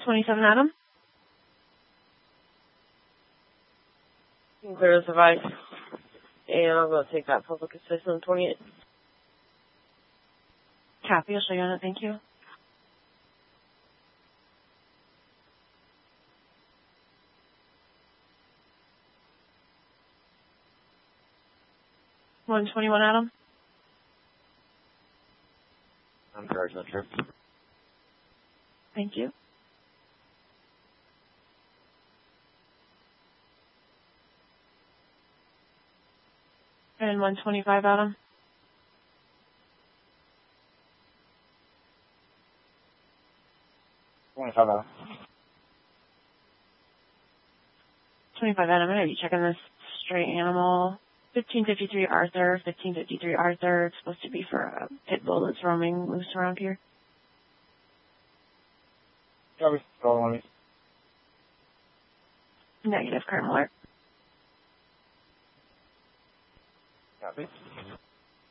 27 Adam. You can clear this device. And I'm going to take that public assistant 28. Copy. I'll show you on it. Thank you. $121 Adam. I'm charging the trip. Thank you. And 125 Adam. $25. 25 Adam. I'm going to be checking this stray animal. 1553 Arthur. 1553 Arthur. It's supposed to be for a pit bull that's roaming loose around here. Copy. Call on me. Negative. Current alert. Copy.